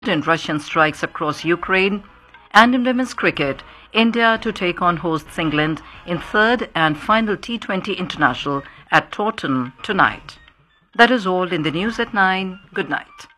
in Russian strikes across Ukraine, and in women's cricket, India to take on hosts England in third and final T20 International at Taunton tonight. That is all in the news at 9. Good night.